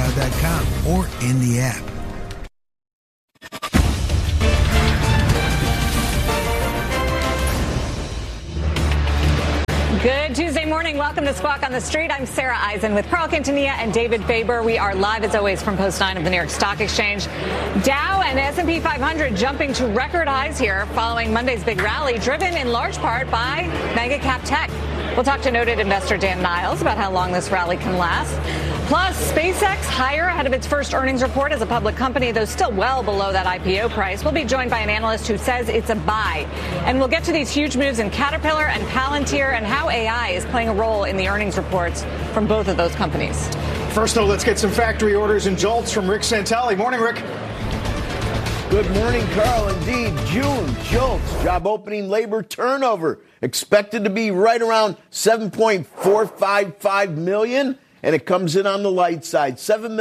WealthNow.com or in the app. Good Tuesday morning. Welcome to Squawk on the Street. I'm Sarah Eisen with Carl Quintanilla and David Faber. We are live as always from Post 9 of the New York Stock Exchange. Dow and S&P 500 jumping to record highs here following Monday's big rally, driven in large part by mega cap tech. We'll talk to noted investor Dan Niles about how long this rally can last. Plus, SpaceX higher ahead of its first earnings report as a public company, though still well below that IPO price. We'll be joined by an analyst who says it's a buy. And we'll get to these huge moves in Caterpillar and Palantir and how AI is playing a role in the earnings reports from both of those companies. First, though, let's get some factory orders and jolts from Rick Santelli. Morning, Rick. Good morning, Carl. Indeed, June jolts, job opening labor turnover expected to be right around 7.455 million. And it comes in on the light side,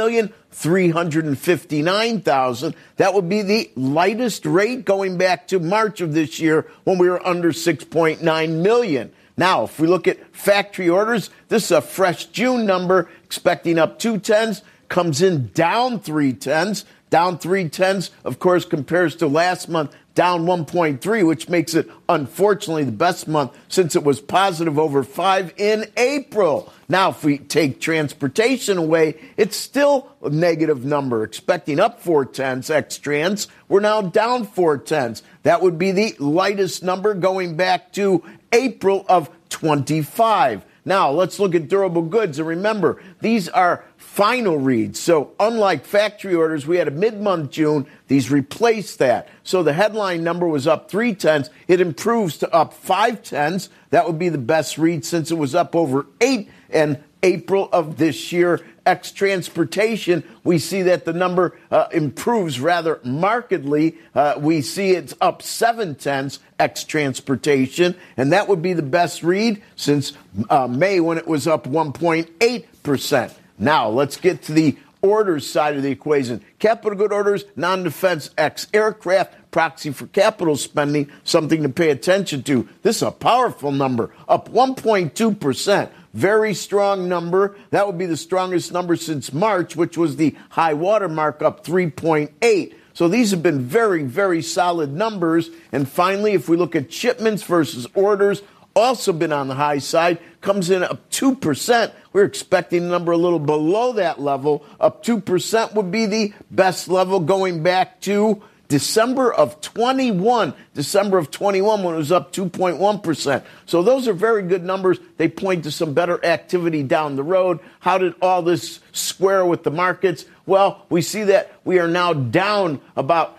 7,359,000. That would be the lightest rate going back to March of this year when we were under 6.9 million. Now, if we look at factory orders, this is a fresh June number, expecting up 0.2, comes in down 0.3. Down 0.3, of course, compares to last month, down 1.3, which makes it, unfortunately, the best month since it was positive over 5 in April. Now, if we take transportation away, it's still a negative number, expecting up 0.4 ex-trans. We're now down 0.4. That would be the lightest number going back to April of 25. Now, let's look at durable goods. And remember, these are final reads. So unlike factory orders, we had a mid-month June. These replaced that. So the headline number was up 0.3. It improves to up 0.5. That would be the best read since it was up over 8 in April of this year. Ex-transportation, we see that the number improves rather markedly. We see it's up 0.7 ex-transportation, and that would be the best read since May when it was up 1.8%. Now, let's get to the orders side of the equation. Capital good orders, non-defense ex-aircraft, proxy for capital spending, something to pay attention to. This is a powerful number, up 1.2%. Very strong number. That would be the strongest number since March, which was the high water mark, up 3.8. So these have been very, very solid numbers. And finally, if we look at shipments versus orders, also been on the high side, comes in up 2%. We're expecting a number a little below that level. Up 2% would be the best level going back to December of 21 when it was up 2.1%. So those are very good numbers. They point to some better activity down the road. How did all this square with the markets? Well, we see that we are now down about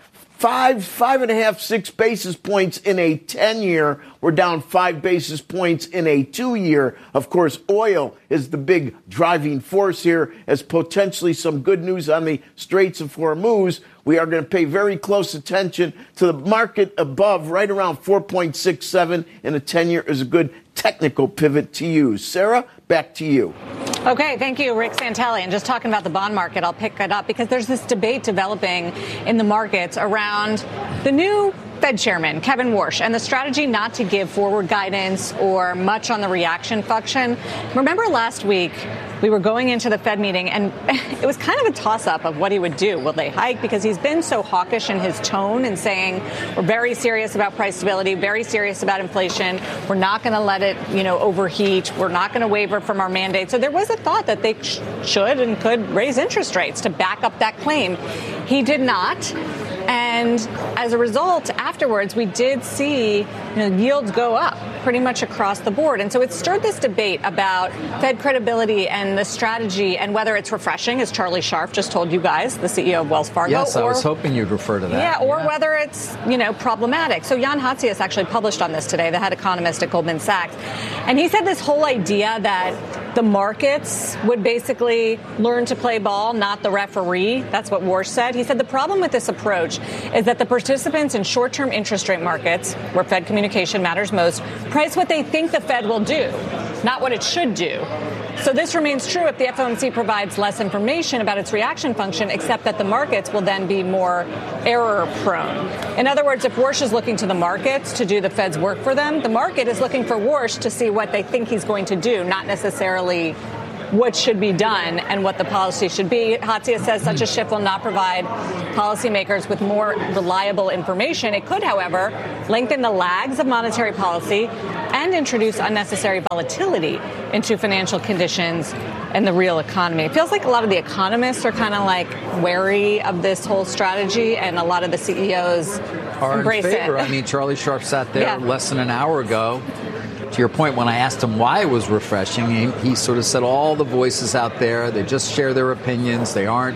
5.5, 6 basis points in a 10-year. We're down 5 basis points in a 2-year. Of course, oil is the big driving force here as potentially some good news on the Straits of Hormuz. We are going to pay very close attention to the market above, right around 4.67 in a 10-year is a good technical pivot to use. Sarah, back to you. Okay, thank you, Rick Santelli. And just talking about the bond market, I'll pick it up because there's this debate developing in the markets around the new Fed Chairman, Kevin Warsh, and the strategy not to give forward guidance or much on the reaction function. Remember last week, we were going into the Fed meeting, and it was kind of a toss-up of what he would do. Will they hike? Because he's been so hawkish in his tone and saying, we're very serious about price stability, very serious about inflation. We're not going to let it, overheat. We're not going to waver from our mandate. So there was a thought that they should and could raise interest rates to back up that claim. He did not. And as a result, afterwards, we did see yields go up pretty much across the board. And so it stirred this debate about Fed credibility and the strategy and whether it's refreshing, as Charlie Scharf just told you guys, the CEO of Wells Fargo. Yes, I was hoping you'd refer to that. Yeah, or whether it's, problematic. So Jan Hatzius actually published on this today, the head economist at Goldman Sachs. And he said this whole idea that the markets would basically learn to play ball, not the referee. That's what Warsh said. He said the problem with this approach is that the participants in short-term interest rate markets, where Fed communication matters most, price what they think the Fed will do, not what it should do. So this remains true if the FOMC provides less information about its reaction function, except that the markets will then be more error-prone. In other words, if Warsh is looking to the markets to do the Fed's work for them, the market is looking for Warsh to see what they think he's going to do, not necessarily what should be done and what the policy should be. Hattia says such a shift will not provide policymakers with more reliable information. It could, however, lengthen the lags of monetary policy and introduce unnecessary volatility into financial conditions and the real economy. It feels like a lot of the economists are kind of like wary of this whole strategy, and a lot of the CEOs are embrace in favor. it. I mean, Charlie Sharp sat there less than an hour ago. To your point, when I asked him why it was refreshing, he sort of said all the voices out there, they just share their opinions. They aren't,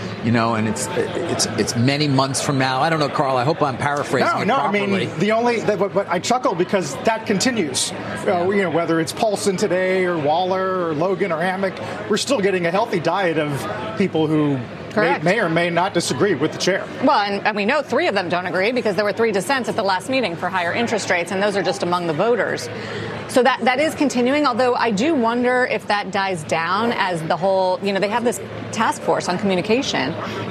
and it's many months from now. I don't know, Carl. I hope I'm paraphrasing it properly. I mean, but I chuckle because that continues. Whether it's Paulson today or Waller or Logan or Hammock, we're still getting a healthy diet of people who may or may not disagree with the chair. Well, and we know 3 of them don't agree because there were 3 dissents at the last meeting for higher interest rates, and those are just among the voters. So that is continuing, although I do wonder if that dies down as the whole, they have this task force on communication,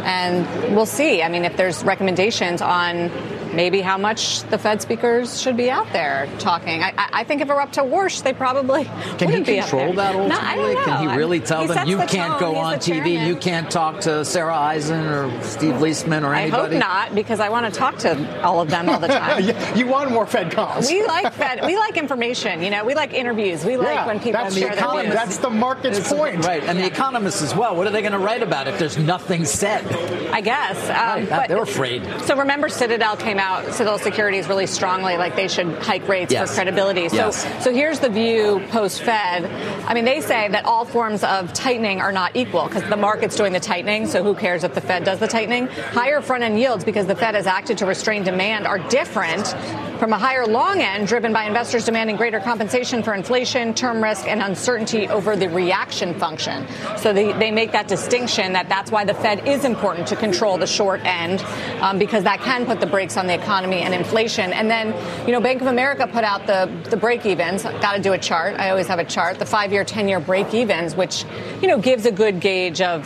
and we'll see. I mean, if there's recommendations on maybe how much the Fed speakers should be out there talking. I think if it were up to Warsh, they probably wouldn't be up there. Can he control that ultimately? No, I don't know. Can he really tell them, you can't go on TV, you can't talk to Sarah Eisen or Steve Leisman or anybody? I hope not, because I want to talk to all of them all the time. You want more Fed calls. We like information, we like interviews. We like when people share their views. That's the market's point. Right, and the economists as well. What are they going to write about if there's nothing said? I guess. They're afraid. So remember, Citadel Securities really strongly, like they should hike rates for credibility. So here's the view post-Fed. I mean, they say that all forms of tightening are not equal because the market's doing the tightening, so who cares if the Fed does the tightening? Higher front-end yields, because the Fed has acted to restrain demand, are different from a higher long end driven by investors demanding greater compensation for inflation, term risk, and uncertainty over the reaction function. So they make that distinction that's why the Fed is important to control the short end because that can put the brakes on the economy and inflation. And then, Bank of America put out the break-evens. Got to do a chart. I always have a chart. The 5-year, 10-year break-evens, which, gives a good gauge of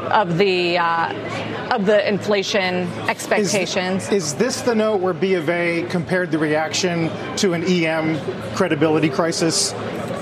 the inflation expectations. Is this the note where B of A compared the reaction to an EM credibility crisis?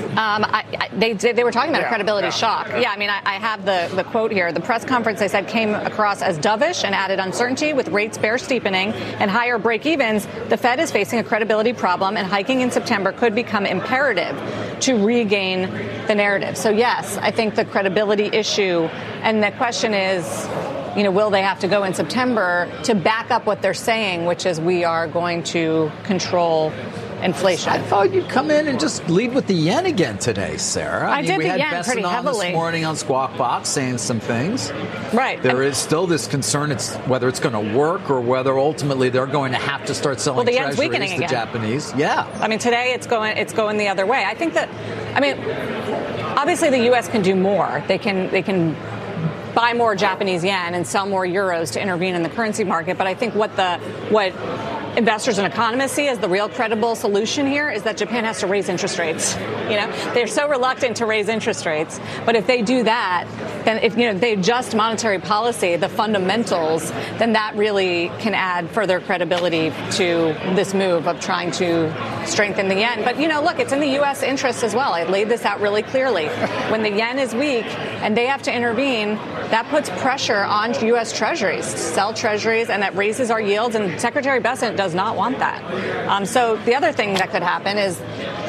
They were talking about a credibility shock. Yeah, I mean, I have the quote here. The press conference, they said, came across as dovish and added uncertainty with rates bear steepening and higher break-evens. The Fed is facing a credibility problem, and hiking in September could become imperative to regain the narrative. So, yes, I think the credibility issue, and the question is, will they have to go in September to back up what they're saying, which is we are going to control inflation. I thought you'd come in and just lead with the yen again today, Sarah. I did we the had yen Besson pretty on heavily this morning on Squawk Box saying some things. Right. There is still this concern whether it's going to work or whether ultimately they're going to have to start selling the yen's treasuries weakening to again. Japanese. Yeah. I mean, today it's going the other way. I think obviously the U.S. can do more. They can buy more Japanese yen and sell more euros to intervene in the currency market. But I think what investors and economists see as the real credible solution here is that Japan has to raise interest rates. They're so reluctant to raise interest rates. But if they do that, then if they adjust monetary policy, the fundamentals, then that really can add further credibility to this move of trying to strengthen the yen. But, look, it's in the U.S. interest as well. I laid this out really clearly. When the yen is weak and they have to intervene, that puts pressure on U.S. treasuries to sell treasuries, and that raises our yields. And Secretary Bessent does not want that. So the other thing that could happen is,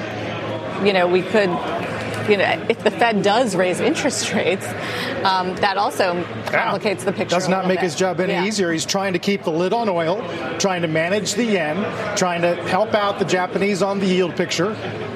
we could, if the Fed does raise interest rates, that also complicates the picture. Does not make bit. his job any easier. He's trying to keep the lid on oil, trying to manage the yen, trying to help out the Japanese on the yield picture.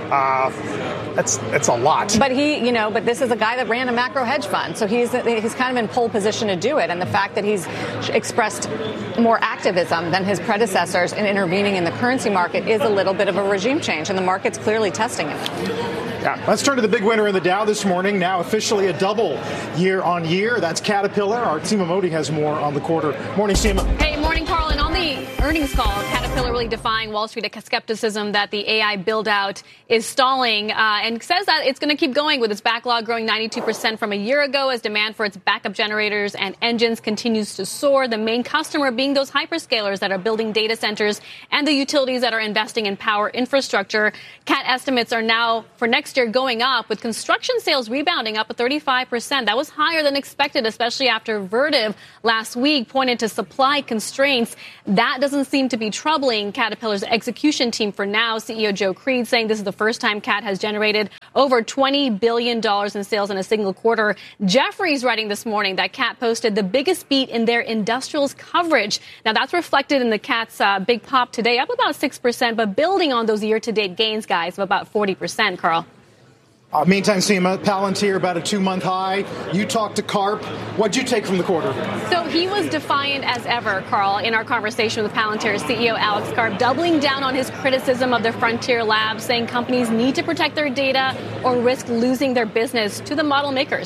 That's a lot. But but this is a guy that ran a macro hedge fund, so he's kind of in pole position to do it. And the fact that he's expressed more activism than his predecessors in intervening in the currency market is a little bit of a regime change, and the market's clearly testing it. Yeah, let's turn to the big winner in the Dow this morning. Now officially a double year on year. That's Caterpillar. Our Seema Modi has more on the quarter. Morning, Seema. Hey, morning, Carl. And on the earnings earnings call, Caterpillar really defying Wall Street skepticism that the AI build-out is stalling and says that it's going to keep going with its backlog growing 92% from a year ago as demand for its backup generators and engines continues to soar. The main customer being those hyperscalers that are building data centers and the utilities that are investing in power infrastructure. Cat estimates are now for next year going up, with construction sales rebounding up at 35%. That was higher than expected, especially after Vertiv last week pointed to supply constraints. That doesn't seem to be troubling Caterpillar's execution team for now. CEO Joe Creed saying this is the first time Cat has generated over $20 billion in sales in a single quarter. Jefferies writing this morning that Cat posted the biggest beat in their industrials coverage. Now, that's reflected in the Cat's big pop today, up about 6%, but building on those year-to-date gains, guys, of about 40%, Carl. Meantime, Seema, Palantir about a 2-month high. You talked to Karp. What'd you take from the quarter? So he was defiant as ever, Carl, in our conversation with Palantir's CEO Alex Karp, doubling down on his criticism of the Frontier Labs, saying companies need to protect their data or risk losing their business to the model makers.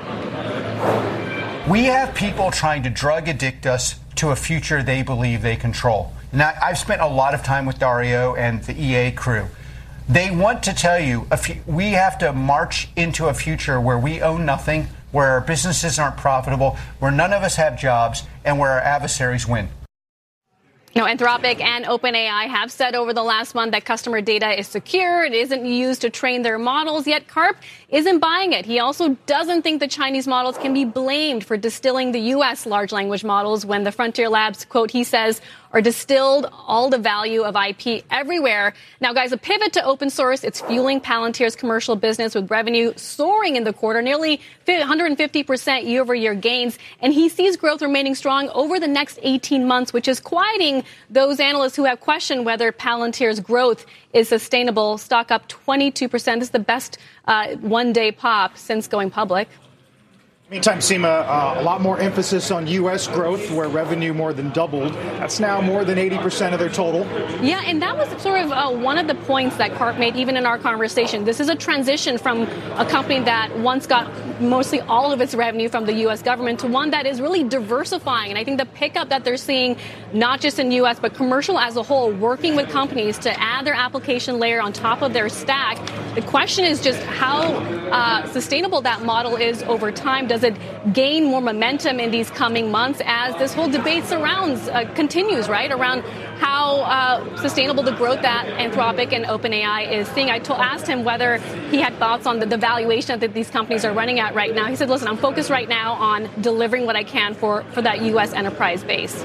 We have people trying to drug addict us to a future they believe they control. Now, I've spent a lot of time with Dario and the EA crew. They want to tell you we have to march into a future where we own nothing, where our businesses aren't profitable, where none of us have jobs, and where our adversaries win. You know, Anthropic and OpenAI have said over the last month that customer data is secure. It isn't used to train their models, yet Karp isn't buying it. He also doesn't think the Chinese models can be blamed for distilling the U.S. large language models when the Frontier Labs, quote, he says, are distilled all the value of IP everywhere. Now, guys, a pivot to open source. It's fueling Palantir's commercial business with revenue soaring in the quarter, nearly 150% year-over-year gains. And he sees growth remaining strong over the next 18 months, which is quieting those analysts who have questioned whether Palantir's growth is sustainable. Stock up 22%. This is the best one-day pop since going public. Meantime, Seema, a lot more emphasis on U.S. growth, where revenue more than doubled. That's now more than 80% of their total. Yeah, and that was sort of one of the points that Karp made even in our conversation. This is a transition from a company that once got mostly all of its revenue from the U.S. government to one that is really diversifying. And I think the pickup that they're seeing, not just in U.S., but commercial as a whole, working with companies to add their application layer on top of their stack. The question is just how sustainable that model is over time. Does it gain more momentum in these coming months as this whole debate continues, right, around how sustainable the growth that Anthropic and OpenAI is seeing? I asked him whether he had thoughts on the valuation that these companies are running at right now. He said, listen, I'm focused right now on delivering what I can for that U.S. enterprise base.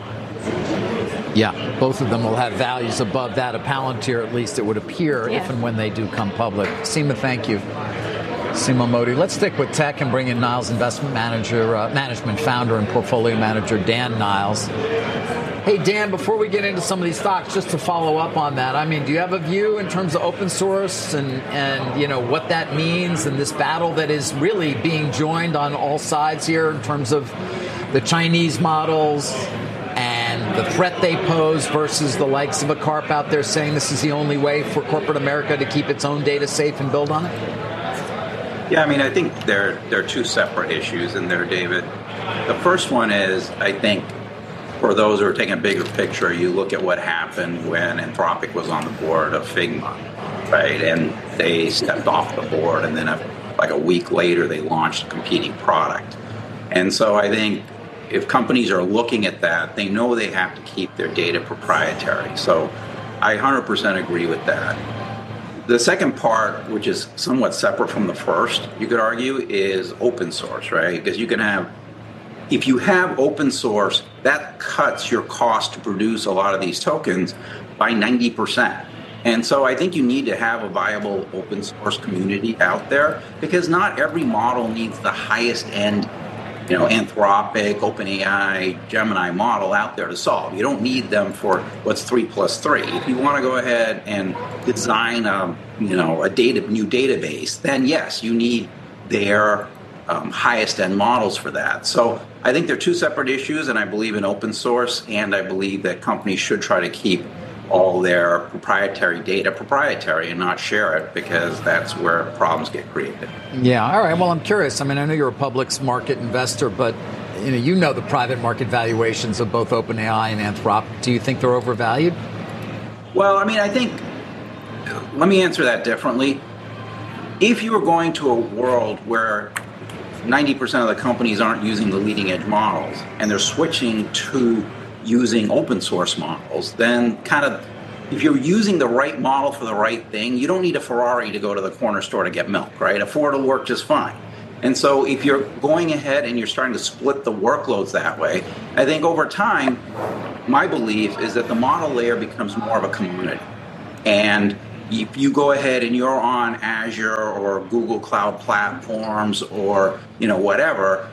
Yeah, both of them will have values above that of Palantir, at least it would appear, if and when they do come public. Seema, thank you. Seema Modi. Let's stick with tech and bring in Niles Investment Management founder and portfolio manager Dan Niles. Hey, Dan, before we get into some of these stocks, just to follow up on that, I mean, do you have a view in terms of open source and you know, what that means and this battle that is really being joined on all sides here in terms of the Chinese models and the threat they pose versus the likes of a Karp out there saying this is the only way for corporate America to keep its own data safe and build on it? Yeah, I mean, I think they're two separate issues in there, David. The first one is, I think, for those who are taking a bigger picture, you look at what happened when Anthropic was on the board of Figma, right? And they stepped off the board, and then like a week later, they launched a competing product. And so I think if companies are looking at that, they know they have to keep their data proprietary. So I 100% agree with that. The second part, which is somewhat separate from the first, you could argue, is open source, right? Because you can have, if you have open source, that cuts your cost to produce a lot of these tokens by 90%. And so I think you need to have a viable open source community out there, because not every model needs the highest end, you know, Anthropic, OpenAI, Gemini model out there to solve. You don't need them for what's 3 plus 3. If you want to go ahead and design a new database, then yes, you need their highest end models for that. So I think they're two separate issues, and I believe in open source, and I believe that companies should try to keep all their proprietary data proprietary and not share it, because that's where problems get created. Yeah, all right. Well, I'm curious. I mean, I know you're a public market investor, but you know the private market valuations of both OpenAI and Anthropic. Do you think they're overvalued? Well, I mean, I think, let me answer that differently. If you were going to a world where 90% of the companies aren't using the leading edge models and they're switching to using open source models, then kind of, if you're using the right model for the right thing, you don't need a Ferrari to go to the corner store to get milk, right? A Ford will work just fine. And so if you're going ahead and you're starting to split the workloads that way, I think over time, my belief is that the model layer becomes more of a commodity. And if you go ahead and you're on Azure or Google Cloud platforms or, whatever,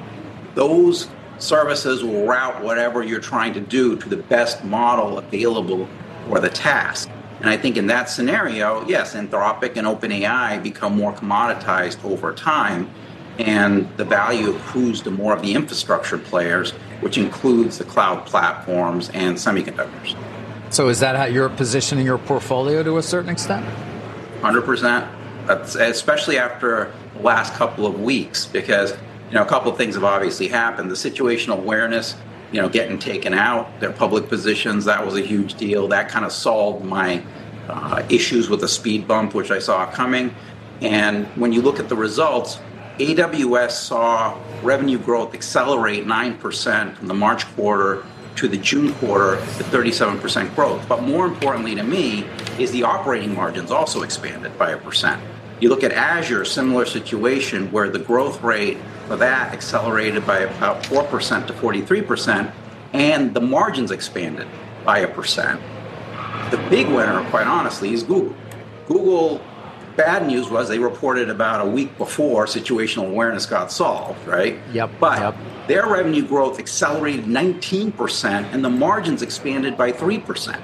those services will route whatever you're trying to do to the best model available for the task. And I think in that scenario, yes, Anthropic and OpenAI become more commoditized over time, and the value accrues to more of the infrastructure players, which includes the cloud platforms and semiconductors. So is that how you're positioning your portfolio to a certain extent? 100%, especially after the last couple of weeks, because a couple of things have obviously happened. The situational awareness, getting taken out, their public positions, that was a huge deal. That kind of solved my issues with the speed bump, which I saw coming. And when you look at the results, AWS saw revenue growth accelerate 9% from the March quarter to the June quarter to 37% growth. But more importantly to me is the operating margins also expanded by 1%. You look at Azure, similar situation where the growth rate for that accelerated by about 4% to 43%, and the margins expanded by 1%. The big winner, quite honestly, is Google. Google, bad news was they reported about a week before situational awareness got solved, right? But their revenue growth accelerated 19%, and the margins expanded by 3%.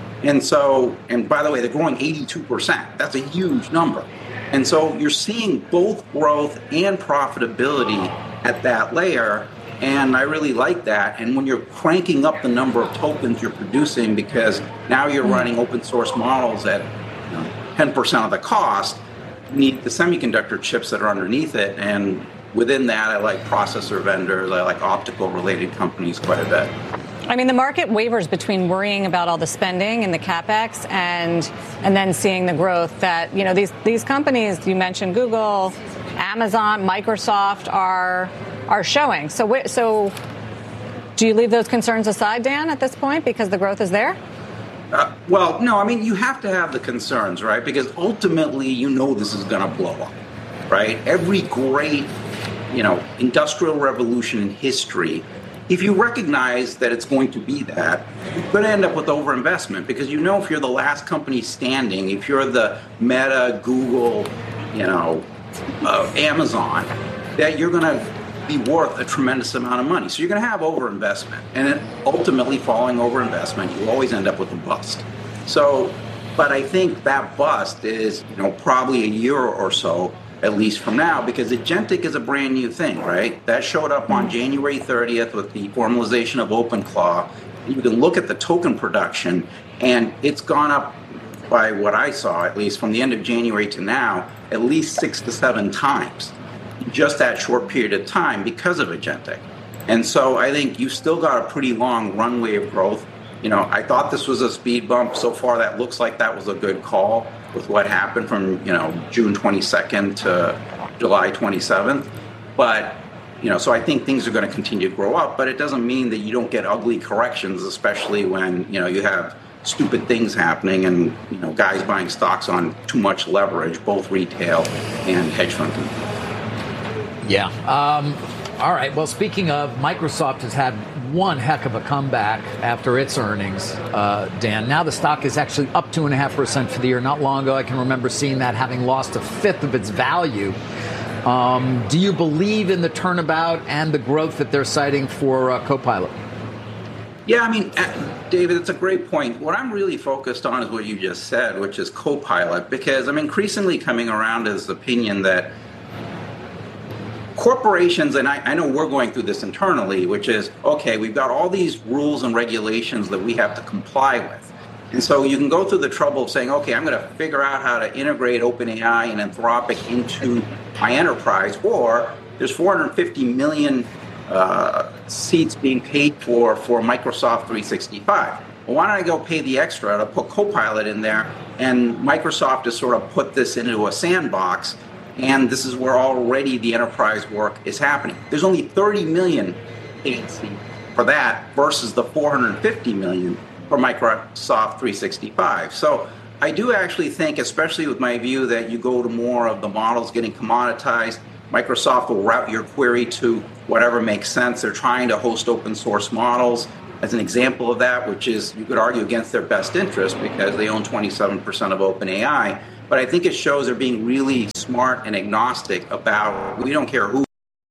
And by the way, they're growing 82%. That's a huge number. And so you're seeing both growth and profitability at that layer, and I really like that. And when you're cranking up the number of tokens you're producing, because now you're running open source models at 10% of the cost, you need the semiconductor chips that are underneath it. And within that, I like processor vendors, I like optical related companies quite a bit. I mean, the market wavers between worrying about all the spending and the CapEx and then seeing the growth that, these companies, you mentioned Google, Amazon, Microsoft are showing. So do you leave those concerns aside, Dan, at this point, because the growth is there? Well, no, I mean, you have to have the concerns, right? Because ultimately, this is going to blow up, right? Every great, industrial revolution in history, if you recognize that it's going to be that, you're going to end up with overinvestment because if you're the last company standing, if you're the Meta, Google, Amazon, that you're going to be worth a tremendous amount of money. So you're going to have overinvestment. And then ultimately, following overinvestment, you always end up with a bust. So, but I think that bust is, probably a year or so at least from now, because agentic is a brand new thing, right? That showed up on January 30th with the formalization of OpenClaw. You can look at the token production, and it's gone up by what I saw, at least from the end of January to now, at least 6 to 7 times in just that short period of time because of agentic. And so I think you've still got a pretty long runway of growth. I thought this was a speed bump. So far, that looks like that was a good call with what happened from, June 22nd to July 27th. But, so I think things are going to continue to grow up, but it doesn't mean that you don't get ugly corrections, especially when, you have stupid things happening and, guys buying stocks on too much leverage, both retail and hedge fund. Yeah. All right. Well, speaking of, Microsoft has had one heck of a comeback after its earnings, Dan. Now the stock is actually up 2.5% for the year. Not long ago, I can remember seeing that having lost a fifth of its value. Do you believe in the turnabout and the growth that they're citing for Copilot? Yeah, I mean, David, it's a great point. What I'm really focused on is what you just said, which is Copilot, because I'm increasingly coming around to this opinion that corporations, and I know we're going through this internally, which is, okay, we've got all these rules and regulations that we have to comply with. And so you can go through the trouble of saying, okay, I'm going to figure out how to integrate OpenAI and Anthropic into my enterprise, or there's 450 million seats being paid for Microsoft 365. Well, why don't I go pay the extra to put Copilot in there? And Microsoft has sort of put this into a sandbox, and this is where already the enterprise work is happening. There's only 30 million paid seats for that versus the 450 million for Microsoft 365. So I do actually think, especially with my view that you go to more of the models getting commoditized, Microsoft will route your query to whatever makes sense. They're trying to host open source models as an example of that, which is, you could argue, against their best interest because they own 27% of OpenAI. But I think it shows they're being really smart and agnostic about, we don't care who.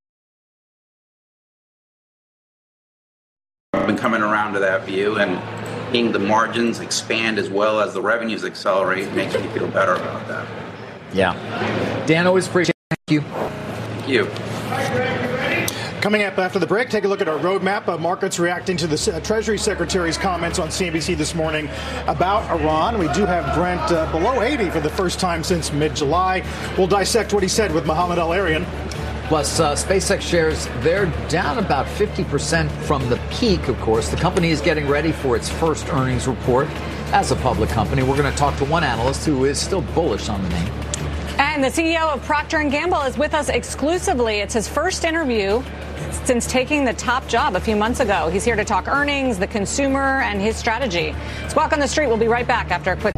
I've been coming around to that view, and seeing the margins expand as well as the revenues accelerate makes me feel better about that. Yeah. Dan, always appreciate it. Thank you. Thank you. Coming up after the break, take a look at our roadmap. Markets reacting to the Treasury Secretary's comments on CNBC this morning about Iran. We do have Brent below 80 for the first time since mid-July. We'll dissect what he said with Mohammed El-Arian. Plus, SpaceX shares, they're down about 50% from the peak, of course. The company is getting ready for its first earnings report as a public company. We're going to talk to one analyst who is still bullish on the name. And the CEO of Procter & Gamble is with us exclusively. It's his first interview since taking the top job a few months ago. He's here to talk earnings, the consumer, and his strategy. Squawk on the Street will be right back after a quick